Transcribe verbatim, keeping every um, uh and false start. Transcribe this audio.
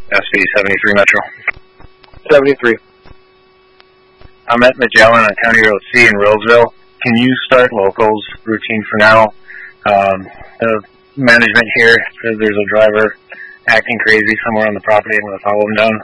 S B seventy-three Metro. seventy-three. I'm at Magellan on County Road C in Roseville. Can you start locals routine for now? Um, the management here says there's a driver acting crazy somewhere on the property. I'm going to follow him down.